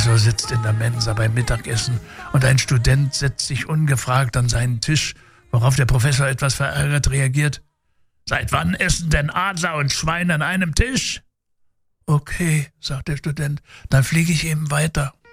Professor sitzt in der Mensa beim Mittagessen und ein Student setzt sich ungefragt an seinen Tisch, worauf der Professor etwas verärgert reagiert. »Seit wann essen denn Adler und Schweine an einem Tisch?« »Okay«, sagt der Student, »dann fliege ich eben weiter.«